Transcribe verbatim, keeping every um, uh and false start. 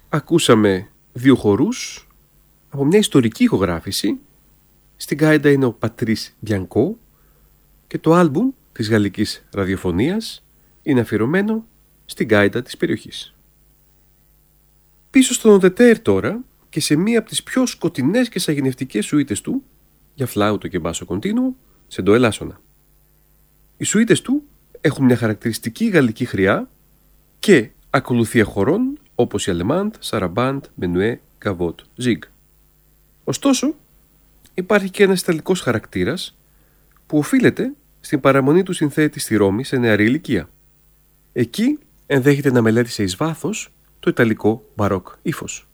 Ακούσαμε δύο χορούς από μια ιστορική ηχογράφηση. Στην γκάιντα είναι ο Πατρίς Μπιανκό και το άλμπουμ της γαλλικής ραδιοφωνίας είναι αφιερωμένο στην γκάιντα της περιοχής. Πίσω στον Οντετέρ τώρα και σε μία από τις πιο σκοτεινές και σαγηνευτικές σουίτες του για φλάουτο και μπάσο κοντίνου σε ντο ελάσσονα. Οι σουίτες του έχουν μια χαρακτηριστική γαλλική χρειά και ακολουθία χορών όπως η Αλεμάντ, Σαραμπάντ, Μενουέ, Γκαβότ, Ζιγκ. Ωστόσο, υπάρχει και ένας ιταλικός χαρακτήρας που οφείλεται στην παραμονή του συνθέτη στη Ρώμη σε νεαρή ηλικία. Εκεί ενδέχεται να μελέτησε εις βάθος το ιταλικό μπαρόκ ύφος.